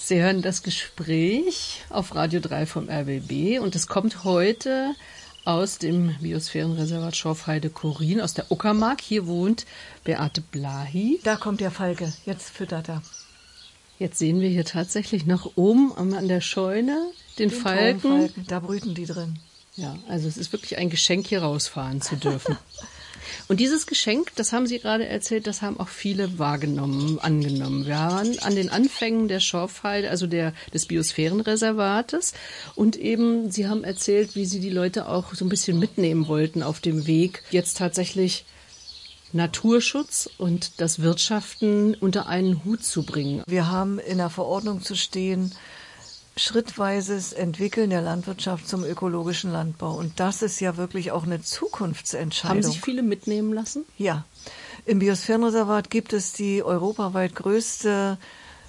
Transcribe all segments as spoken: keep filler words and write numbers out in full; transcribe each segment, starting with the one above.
Sie hören das Gespräch auf Radio drei vom R B B und es kommt heute aus dem Biosphärenreservat Schorfheide-Chorin, aus der Uckermark. Hier wohnt Beate Blahy. Da kommt der Falke, jetzt füttert er. Jetzt sehen wir hier tatsächlich noch oben an der Scheune den, den Falken. Falken. Da brüten die drin. Ja, also es ist wirklich ein Geschenk, hier rausfahren zu dürfen. Und dieses Geschenk, das haben Sie gerade erzählt, das haben auch viele wahrgenommen, angenommen. Wir waren an den Anfängen der Schorfheide, also der, des Biosphärenreservates. Und eben, Sie haben erzählt, wie Sie die Leute auch so ein bisschen mitnehmen wollten auf dem Weg, jetzt tatsächlich Naturschutz und das Wirtschaften unter einen Hut zu bringen. Wir haben in der Verordnung zu stehen, schrittweises Entwickeln der Landwirtschaft zum ökologischen Landbau. Und das ist ja wirklich auch eine Zukunftsentscheidung. Haben sich viele mitnehmen lassen? Ja. Im Biosphärenreservat gibt es die europaweit größte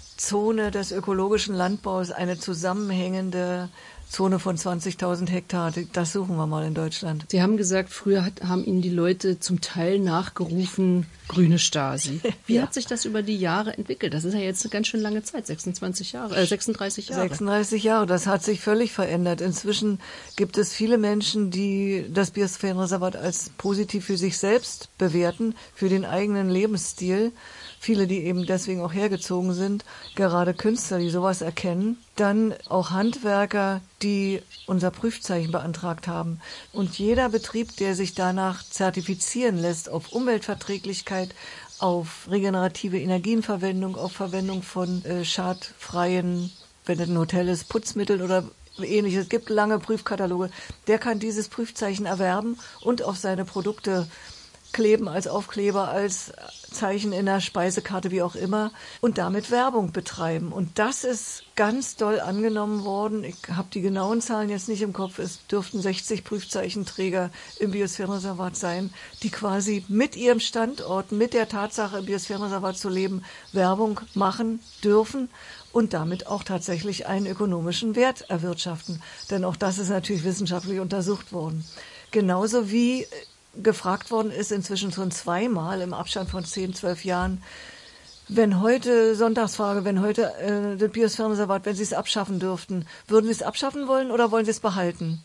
Zone des ökologischen Landbaus, eine zusammenhängende Zone von zwanzigtausend Hektar. Das suchen wir mal in Deutschland. Sie haben gesagt, früher hat, haben Ihnen die Leute zum Teil nachgerufen, grüne Stasi. Wie ja. hat sich das über die Jahre entwickelt? Das ist ja jetzt eine ganz schön lange Zeit, sechsundzwanzig Jahre, äh, sechsunddreißig Jahre. sechsunddreißig Jahre, das hat sich völlig verändert. Inzwischen gibt es viele Menschen, die das Biosphärenreservat als positiv für sich selbst bewerten, für den eigenen Lebensstil. Viele, die eben deswegen auch hergezogen sind, gerade Künstler, die sowas erkennen. Dann auch Handwerker, die unser Prüfzeichen beantragt haben. Und jeder Betrieb, der sich danach zertifizieren lässt auf Umweltverträglichkeit, auf regenerative Energienverwendung, auf Verwendung von äh, schadfreien, wenn es ein Hotel ist, Putzmitteln oder Ähnliches. Es gibt lange Prüfkataloge. Der kann dieses Prüfzeichen erwerben und auf seine Produkte kleben, als Aufkleber, als Zeichen in der Speisekarte, wie auch immer, und damit Werbung betreiben. Und das ist ganz doll angenommen worden. Ich habe die genauen Zahlen jetzt nicht im Kopf. Es dürften sechzig Prüfzeichenträger im Biosphärenreservat sein, die quasi mit ihrem Standort, mit der Tatsache, im Biosphärenreservat zu leben, Werbung machen dürfen und damit auch tatsächlich einen ökonomischen Wert erwirtschaften. Denn auch das ist natürlich wissenschaftlich untersucht worden. Genauso wie gefragt worden ist, inzwischen schon zweimal im Abstand von zehn, zwölf Jahren, wenn heute, Sonntagsfrage, wenn heute äh, das Biosphärenreservat, wenn Sie es abschaffen dürften, würden Sie es abschaffen wollen oder wollen Sie es behalten?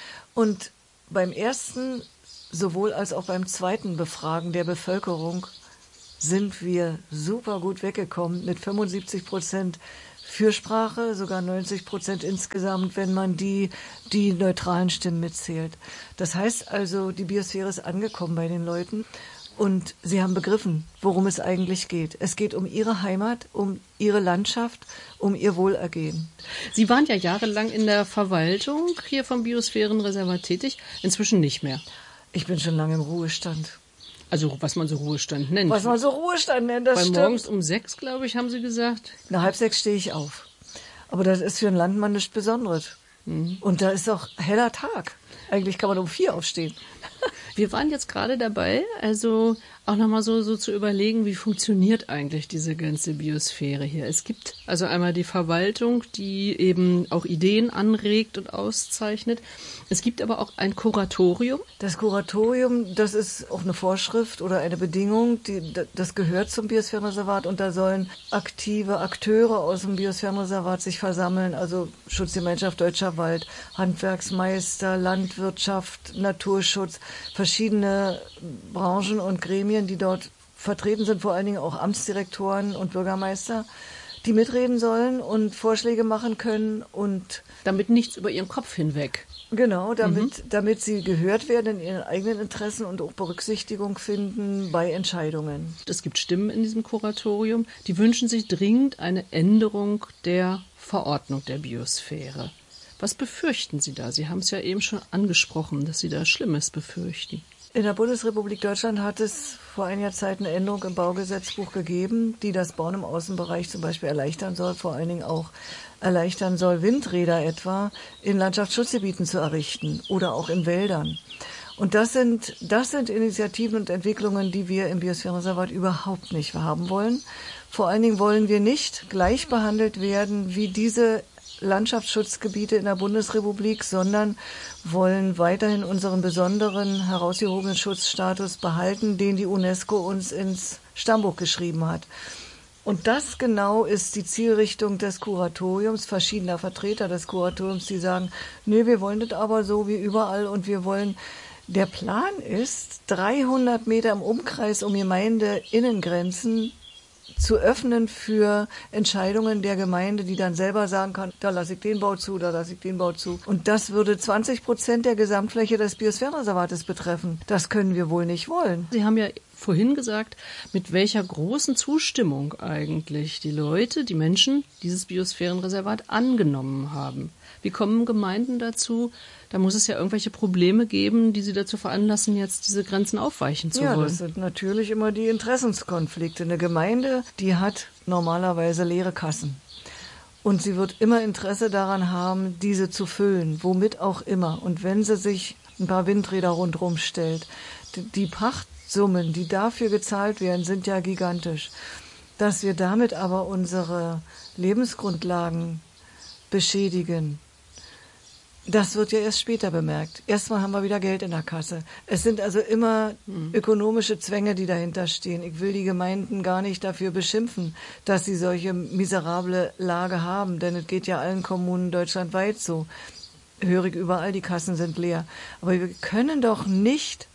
Und beim ersten, sowohl als auch beim zweiten Befragen der Bevölkerung sind wir super gut weggekommen mit fünfundsiebzig Prozent Fürsprache, sogar neunzig Prozent insgesamt, wenn man die, die neutralen Stimmen mitzählt. Das heißt also, die Biosphäre ist angekommen bei den Leuten und sie haben begriffen, worum es eigentlich geht. Es geht um ihre Heimat, um ihre Landschaft, um ihr Wohlergehen. Sie waren ja jahrelang in der Verwaltung hier vom Biosphärenreservat tätig, inzwischen nicht mehr. Ich bin schon lange im Ruhestand. Also was man so Ruhestand nennt. Was man so Ruhestand nennt, das Weil stimmt. Morgens um sechs, glaube ich, haben Sie gesagt. Na, halb sechs stehe ich auf. Aber das ist für einen Landmann nichts Besonderes. Mhm. Und da ist auch heller Tag. Eigentlich kann man um vier aufstehen. Wir waren jetzt gerade dabei, also auch nochmal so, so zu überlegen, wie funktioniert eigentlich diese ganze Biosphäre hier. Es gibt also einmal die Verwaltung, die eben auch Ideen anregt und auszeichnet. Es gibt aber auch ein Kuratorium. Das Kuratorium, das ist auch eine Vorschrift oder eine Bedingung, die, das gehört zum Biosphärenreservat und da sollen aktive Akteure aus dem Biosphärenreservat sich versammeln, also Schutzgemeinschaft Deutscher Wald, Handwerksmeister, Landwirtschaft, Naturschutz, verschiedene Branchen und Gremien, die dort vertreten sind, vor allen Dingen auch Amtsdirektoren und Bürgermeister, die mitreden sollen und Vorschläge machen können und damit nichts über ihren Kopf hinweg. Genau, damit, mhm. damit sie gehört werden in ihren eigenen Interessen und auch Berücksichtigung finden bei Entscheidungen. Es gibt Stimmen in diesem Kuratorium, die wünschen sich dringend eine Änderung der Verordnung der Biosphäre. Was befürchten Sie da? Sie haben es ja eben schon angesprochen, dass Sie da Schlimmes befürchten. In der Bundesrepublik Deutschland hat es vor einiger Zeit eine Änderung im Baugesetzbuch gegeben, die das Bauen im Außenbereich zum Beispiel erleichtern soll, vor allen Dingen auch erleichtern soll, Windräder etwa in Landschaftsschutzgebieten zu errichten oder auch in Wäldern. Und das sind, das sind Initiativen und Entwicklungen, die wir im Biosphärenreservat überhaupt nicht haben wollen. Vor allen Dingen wollen wir nicht gleich behandelt werden wie diese Landschaftsschutzgebiete in der Bundesrepublik, sondern wollen weiterhin unseren besonderen herausgehobenen Schutzstatus behalten, den die UNESCO uns ins Stammbuch geschrieben hat. Und das genau ist die Zielrichtung des Kuratoriums, verschiedener Vertreter des Kuratoriums, die sagen, nee, wir wollen das aber so wie überall und wir wollen, der Plan ist, dreihundert Meter im Umkreis um Gemeindeinnengrenzen zu öffnen für Entscheidungen der Gemeinde, die dann selber sagen kann, da lasse ich den Bau zu, da lasse ich den Bau zu. Und das würde zwanzig Prozent der Gesamtfläche des Biosphärenreservates betreffen. Das können wir wohl nicht wollen. Sie haben ja vorhin gesagt, mit welcher großen Zustimmung eigentlich die Leute, die Menschen dieses Biosphärenreservat angenommen haben. Wie kommen Gemeinden dazu? Da muss es ja irgendwelche Probleme geben, die sie dazu veranlassen, jetzt diese Grenzen aufweichen zu ja, wollen. Ja, das sind natürlich immer die Interessenskonflikte. Eine Gemeinde, die hat normalerweise leere Kassen. Und sie wird immer Interesse daran haben, diese zu füllen, womit auch immer. Und wenn sie sich ein paar Windräder rundherum stellt, die Pachtsummen, die dafür gezahlt werden, sind ja gigantisch. Dass wir damit aber unsere Lebensgrundlagen beschädigen, das wird ja erst später bemerkt. Erstmal haben wir wieder Geld in der Kasse. Es sind also immer mhm. ökonomische Zwänge, die dahinter stehen. Ich will die Gemeinden gar nicht dafür beschimpfen, dass sie solche miserable Lage haben, denn es geht ja allen Kommunen deutschlandweit so. Höre ich überall, die Kassen sind leer. Aber wir können doch nicht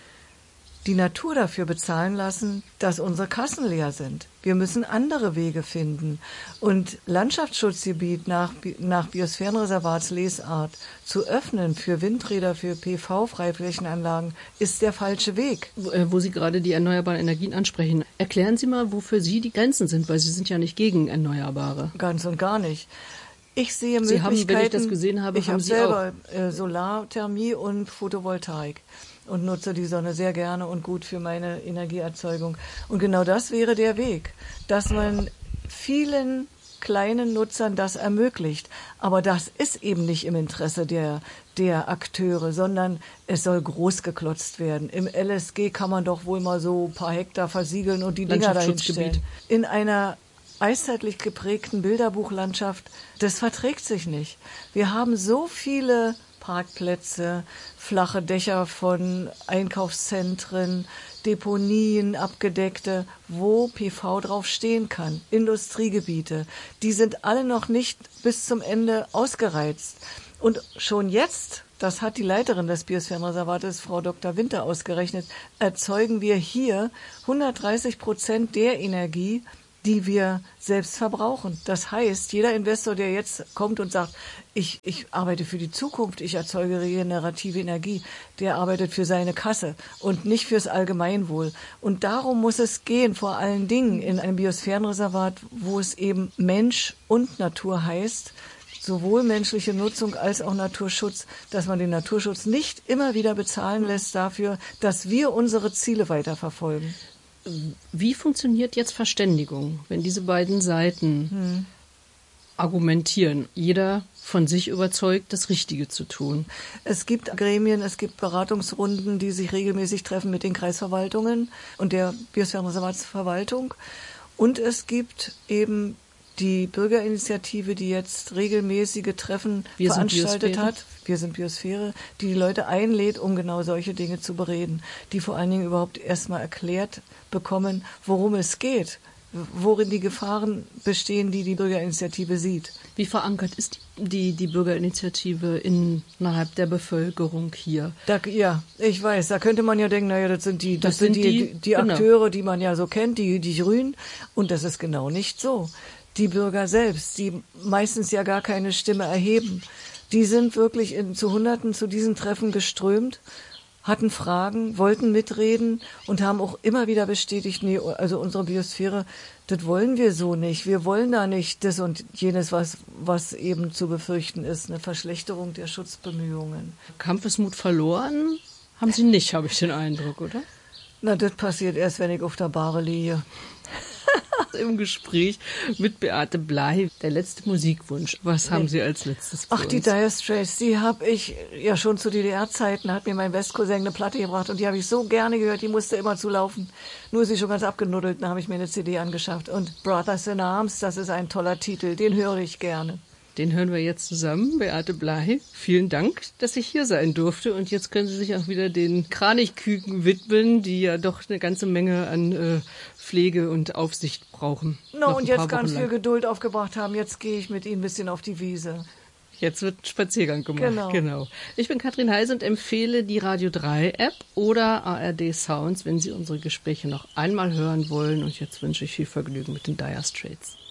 die Natur dafür bezahlen lassen, dass unsere Kassen leer sind. Wir müssen andere Wege finden. Und Landschaftsschutzgebiet nach, nach Biosphärenreservatslesart zu öffnen für Windräder, für P V-Freiflächenanlagen, ist der falsche Weg. Wo, äh, wo Sie gerade die erneuerbaren Energien ansprechen, erklären Sie mal, wofür Sie die Grenzen sind, weil Sie sind ja nicht gegen Erneuerbare. Ganz und gar nicht. Ich sehe Sie Möglichkeiten. haben, wenn ich das gesehen habe, ich haben habe Sie selber auch. Äh, Solarthermie und Photovoltaik und nutze die Sonne sehr gerne und gut für meine Energieerzeugung. Und genau das wäre der Weg, dass man vielen kleinen Nutzern das ermöglicht. Aber das ist eben nicht im Interesse der, der Akteure, sondern es soll groß geklotzt werden. Im L S G kann man doch wohl mal so ein paar Hektar versiegeln und die Dinger dahinstellen. In einer eiszeitlich geprägten Bilderbuchlandschaft, das verträgt sich nicht. Wir haben so viele Parkplätze, flache Dächer von Einkaufszentren, Deponien, abgedeckte, wo P V drauf stehen kann, Industriegebiete. Die sind alle noch nicht bis zum Ende ausgereizt. Und schon jetzt, das hat die Leiterin des Biosphärenreservates, Frau Doktor Winter, ausgerechnet, erzeugen wir hier hundertdreißig Prozent der Energie, die wir selbst verbrauchen. Das heißt, jeder Investor, der jetzt kommt und sagt, ich, ich arbeite für die Zukunft, ich erzeuge regenerative Energie, der arbeitet für seine Kasse und nicht fürs Allgemeinwohl. Und darum muss es gehen, vor allen Dingen in einem Biosphärenreservat, wo es eben Mensch und Natur heißt, sowohl menschliche Nutzung als auch Naturschutz, dass man den Naturschutz nicht immer wieder bezahlen lässt dafür, dass wir unsere Ziele weiterverfolgen. Wie funktioniert jetzt Verständigung, wenn diese beiden Seiten hm. argumentieren, jeder von sich überzeugt, das Richtige zu tun? Es gibt Gremien, es gibt Beratungsrunden, die sich regelmäßig treffen mit den Kreisverwaltungen und der Biosphärenreservatsverwaltung. Und es gibt eben die Bürgerinitiative, die jetzt regelmäßige Treffen Wir veranstaltet hat, wir sind Biosphäre, die die Leute einlädt, um genau solche Dinge zu bereden, die vor allen Dingen überhaupt erstmal erklärt bekommen, worum es geht, worin die Gefahren bestehen, die die Bürgerinitiative sieht. Wie verankert ist die, die Bürgerinitiative innerhalb der Bevölkerung hier? Da, ja, ich weiß, da könnte man ja denken, naja, das sind die, das, das sind die, die, die genau. Akteure, die man ja so kennt, die, die Grünen, und das ist genau nicht so. Die Bürger selbst, die meistens ja gar keine Stimme erheben, die sind wirklich in, zu Hunderten zu diesen Treffen geströmt, hatten Fragen, wollten mitreden und haben auch immer wieder bestätigt, nee, also unsere Biosphäre, das wollen wir so nicht. Wir wollen da nicht das und jenes, was, was eben zu befürchten ist, eine Verschlechterung der Schutzbemühungen. Kampfesmut verloren haben Sie nicht, habe ich den Eindruck, oder? Na, das passiert erst, wenn ich auf der Bahre liege. Im Gespräch mit Beate Blei. Der letzte Musikwunsch. Was haben Sie als letztes für Ach, die uns? Dire Straits, die habe ich ja schon zu D D R-Zeiten, hat mir mein Westcousin eine Platte gebracht und die habe ich so gerne gehört, die musste immer zulaufen. Nur ist sie schon ganz abgenuddelt, dann habe ich mir eine C D angeschafft. Und Brothers in Arms, das ist ein toller Titel, den höre ich gerne. Den hören wir jetzt zusammen. Beate Blei, vielen Dank, dass ich hier sein durfte. Und jetzt können Sie sich auch wieder den Kranichküken widmen, die ja doch eine ganze Menge an äh, Pflege und Aufsicht brauchen. No, und jetzt ganz viel Geduld aufgebracht haben. Jetzt gehe ich mit Ihnen ein bisschen auf die Wiese. Jetzt wird ein Spaziergang gemacht. Genau. genau. Ich bin Katrin Heise und empfehle die Radio drei App oder A R D Sounds, wenn Sie unsere Gespräche noch einmal hören wollen. Und jetzt wünsche ich viel Vergnügen mit den Dire Straits.